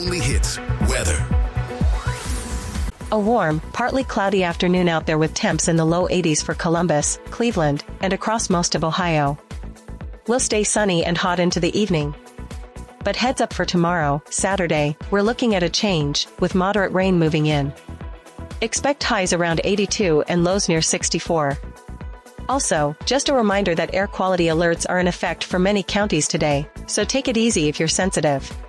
only hits weather. A warm, partly cloudy afternoon out there with temps in the low 80s for Columbus, Cleveland, and across most of Ohio. We'll stay sunny and hot into the evening. But heads up for tomorrow, Saturday, we're looking at a change, with moderate rain moving in. Expect highs around 82 and lows near 64. Also, just a reminder that air quality alerts are in effect for many counties today, so take it easy if you're sensitive.